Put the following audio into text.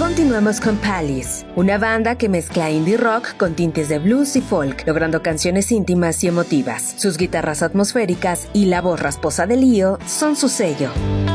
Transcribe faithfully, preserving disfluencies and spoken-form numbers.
Continuemos con Palace, una banda que mezcla indie rock con tintes de blues y folk, logrando canciones íntimas y emotivas. Sus guitarras atmosféricas y la voz rasposa de Leo son su sello.